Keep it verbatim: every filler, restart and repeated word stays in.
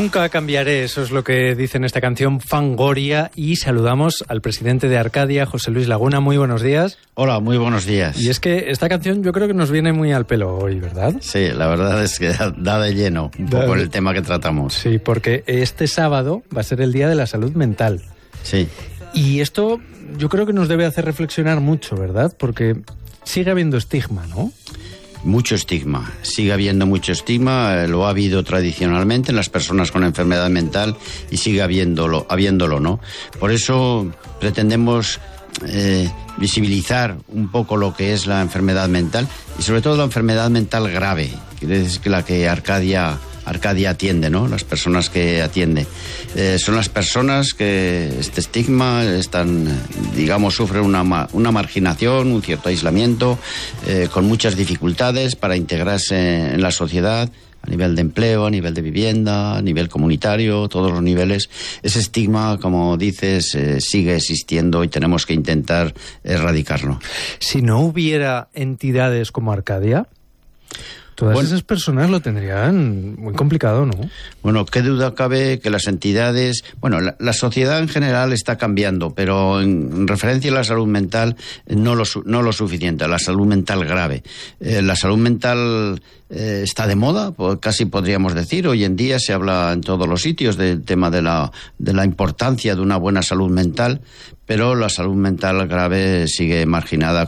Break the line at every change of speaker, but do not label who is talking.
Nunca cambiaré, eso es lo que dice en esta canción Fangoria, y saludamos al presidente de Arcadia, José Luis Laguna. Muy buenos días.
Hola, muy buenos días.
Y es que esta canción yo creo que nos viene muy al pelo hoy, ¿verdad?
Sí, la verdad es que da de lleno un
da
poco
de...
el tema que tratamos.
Sí, porque este sábado va a ser el Día de la Salud Mental.
Sí.
Y esto yo creo que nos debe hacer reflexionar mucho, ¿verdad? Porque sigue habiendo estigma, ¿no?
Mucho estigma, sigue habiendo mucho estigma, eh, lo ha habido tradicionalmente en las personas con enfermedad mental y sigue habiéndolo, habiéndolo, ¿no? Por eso pretendemos eh, visibilizar un poco lo que es la enfermedad mental y sobre todo la enfermedad mental grave, que es la que Arcadia... Arcadia atiende, ¿no? Las personas que atiende. Eh, son las personas que este estigma están, digamos, sufren una, una marginación, un cierto aislamiento, eh, con muchas dificultades para integrarse en la sociedad, a nivel de empleo, a nivel de vivienda, a nivel comunitario, todos los niveles. Ese estigma, como dices, eh, sigue existiendo y tenemos que intentar erradicarlo.
Si no hubiera entidades como Arcadia, todas bueno, esas personas lo tendrían muy complicado, ¿no?
Bueno, qué duda cabe que las entidades... Bueno, la, la sociedad en general está cambiando, pero en, en referencia a la salud mental, no lo, no lo suficiente, la salud mental grave. Eh, la salud mental eh, está de moda, pues casi podríamos decir. Hoy en día se habla en todos los sitios del tema de la, de la importancia de una buena salud mental, pero la salud mental grave sigue marginada